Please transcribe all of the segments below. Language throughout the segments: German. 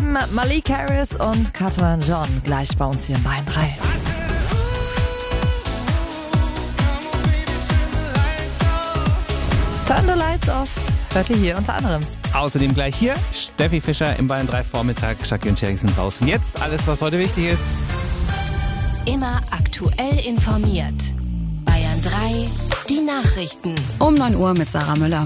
Team Malik Harris und Catherine John gleich bei uns hier in Bayern 3. Turn the Lights Off hört ihr hier unter anderem. Außerdem gleich hier Steffi Fischer im Bayern 3 Vormittag. Shaki und Cherry sind draußen. Jetzt alles, was heute wichtig ist. Immer aktuell informiert. Bayern 3, die Nachrichten. Um 9 Uhr mit Sarah Müller.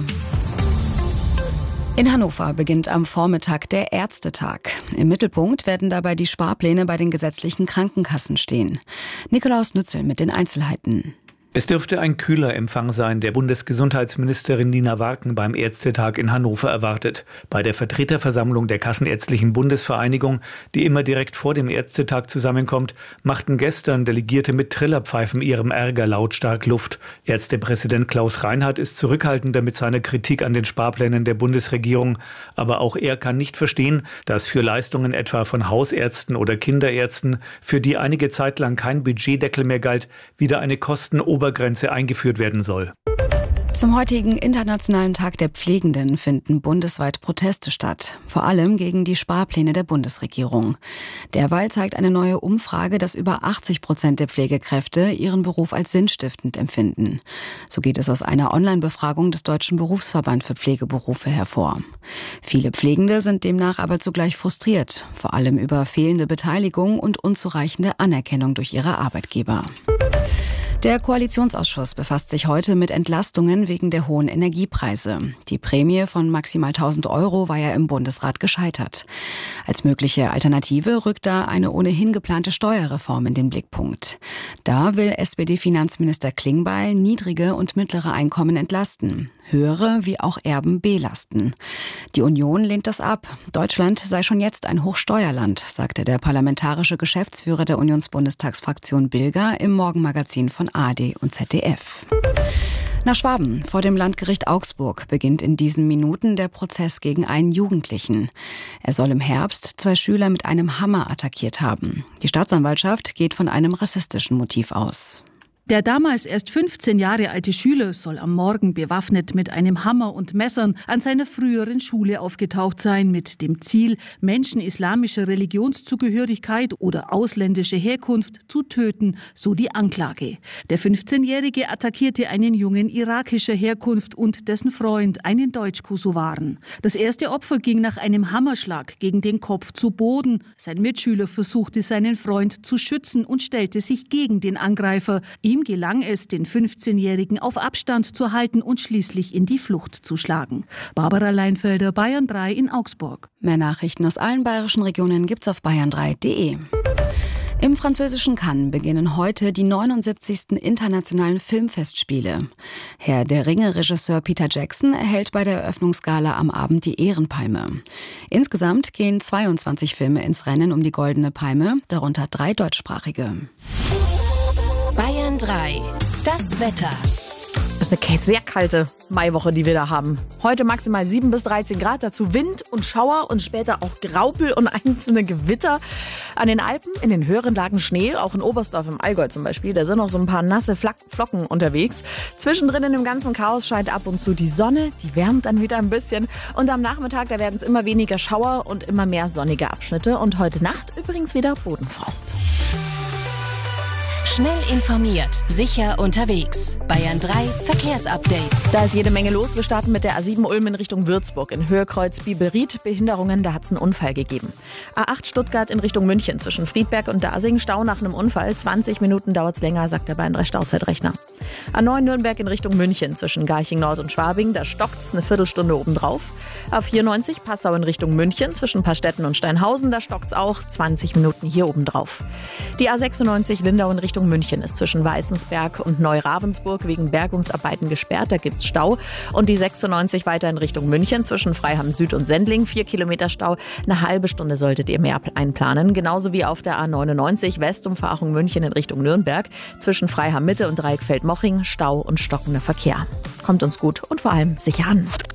In Hannover beginnt am Vormittag der Ärztetag. Im Mittelpunkt werden dabei die Sparpläne bei den gesetzlichen Krankenkassen stehen. Nikolaus Nützel mit den Einzelheiten. Es dürfte ein kühler Empfang sein, der Bundesgesundheitsministerin Nina Warken beim Ärztetag in Hannover erwartet. Bei der Vertreterversammlung der Kassenärztlichen Bundesvereinigung, die immer direkt vor dem Ärztetag zusammenkommt, machten gestern Delegierte mit Trillerpfeifen ihrem Ärger lautstark Luft. Ärztepräsident Klaus Reinhardt ist zurückhaltender mit seiner Kritik an den Sparplänen der Bundesregierung. Aber auch er kann nicht verstehen, dass für Leistungen etwa von Hausärzten oder Kinderärzten, für die einige Zeit lang kein Budgetdeckel mehr galt, wieder eine Kostenobergrenze eingeführt werden soll. Zum heutigen Internationalen Tag der Pflegenden finden bundesweit Proteste statt, vor allem gegen die Sparpläne der Bundesregierung. Derweil zeigt eine neue Umfrage, dass über 80% der Pflegekräfte ihren Beruf als sinnstiftend empfinden. So geht es aus einer Online-Befragung des Deutschen Berufsverband für Pflegeberufe hervor. Viele Pflegende sind demnach aber zugleich frustriert, vor allem über fehlende Beteiligung und unzureichende Anerkennung durch ihre Arbeitgeber. Der Koalitionsausschuss befasst sich heute mit Entlastungen wegen der hohen Energiepreise. Die Prämie von maximal 1.000 € war ja im Bundesrat gescheitert. Als mögliche Alternative rückt da eine ohnehin geplante Steuerreform in den Blickpunkt. Da will SPD-Finanzminister Klingbeil niedrige und mittlere Einkommen entlasten, höhere wie auch Erben belasten. Die Union lehnt das ab. Deutschland sei schon jetzt ein Hochsteuerland, sagte der parlamentarische Geschäftsführer der Unionsbundestagsfraktion Bilger im Morgenmagazin von ARD und ZDF. Nach Schwaben, vor dem Landgericht Augsburg, beginnt in diesen Minuten der Prozess gegen einen Jugendlichen. Er soll im Herbst 2 Schüler mit einem Hammer attackiert haben. Die Staatsanwaltschaft geht von einem rassistischen Motiv aus. Der damals erst 15 Jahre alte Schüler soll am Morgen bewaffnet mit einem Hammer und Messern an seiner früheren Schule aufgetaucht sein, mit dem Ziel, Menschen islamischer Religionszugehörigkeit oder ausländischer Herkunft zu töten, so die Anklage. Der 15-Jährige attackierte einen Jungen irakischer Herkunft und dessen Freund, einen Deutsch-Kosovaren. Das erste Opfer ging nach einem Hammerschlag gegen den Kopf zu Boden. Sein Mitschüler versuchte, seinen Freund zu schützen und stellte sich gegen den Angreifer. Ihm gelang es, den 15-Jährigen auf Abstand zu halten und schließlich in die Flucht zu schlagen. Barbara Leinfelder, Bayern 3 in Augsburg. Mehr Nachrichten aus allen bayerischen Regionen gibt's auf bayern3.de. Im französischen Cannes beginnen heute die 79. Internationalen Filmfestspiele. Herr der Ringe-Regisseur Peter Jackson erhält bei der Eröffnungsgala am Abend die Ehrenpalme. Insgesamt gehen 22 Filme ins Rennen um die Goldene Palme, darunter 3 deutschsprachige. Bayern 3, das Wetter. Das ist eine sehr kalte Maiwoche, die wir da haben. Heute maximal 7 bis 13 Grad, dazu Wind und Schauer und später auch Graupel und einzelne Gewitter. An den Alpen, in den höheren Lagen Schnee, auch in Oberstdorf im Allgäu zum Beispiel. Da sind noch so ein paar nasse Flocken unterwegs. Zwischendrin in dem ganzen Chaos scheint ab und zu die Sonne, die wärmt dann wieder ein bisschen. Und am Nachmittag, da werden es immer weniger Schauer und immer mehr sonnige Abschnitte. Und heute Nacht übrigens wieder Bodenfrost. Schnell informiert, sicher unterwegs. Bayern 3 Verkehrsupdate. Da ist jede Menge los. Wir starten mit der A7 Ulm in Richtung Würzburg. In Höhekreuz Biberried Behinderungen, da hat es einen Unfall gegeben. A8 Stuttgart in Richtung München zwischen Friedberg und Dasing. Stau nach einem Unfall. 20 Minuten dauert es länger, sagt der Bayern 3 Stauzeitrechner. A9 Nürnberg in Richtung München zwischen Garching Nord und Schwabing. Da stockt es eine Viertelstunde obendrauf. A94 Passau in Richtung München zwischen Paarstetten und Steinhausen. Da stockt es auch 20 Minuten hier obendrauf. Die A96 Lindau in Richtung München ist zwischen Weißensberg und Neu-Ravensburg wegen Bergungsarbeiten gesperrt. Da gibt's Stau. Und die 96 weiter in Richtung München zwischen Freiham Süd und Sendling. 4 Kilometer Stau. Eine halbe Stunde solltet ihr mehr einplanen. Genauso wie auf der A99 Westumfahrung München in Richtung Nürnberg. Zwischen Freiham Mitte und Dreieckfeld-Moching Stau und stockender Verkehr. Kommt uns gut und vor allem sicher an.